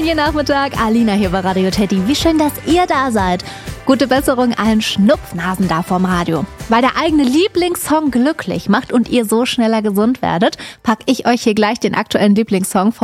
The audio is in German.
Familiennachmittag, Alina hier bei Radio Teddy. Wie schön, dass ihr da seid. Gute Besserung allen Schnupfnasen da vorm Radio. Weil der eigene Lieblingssong glücklich macht und ihr so schneller gesund werdet, packe ich euch hier gleich den aktuellen Lieblingssong von